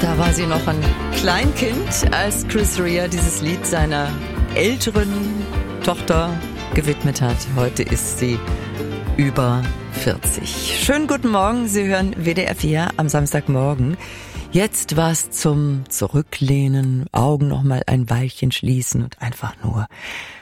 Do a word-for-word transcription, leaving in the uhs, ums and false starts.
Da war sie noch ein Kleinkind, als Chris Rea dieses Lied seiner älteren Tochter gewidmet hat. Heute ist sie über vierzig. Schönen guten Morgen, Sie hören W D R vier am Samstagmorgen. Jetzt was zum Zurücklehnen, Augen noch mal ein Weilchen schließen und einfach nur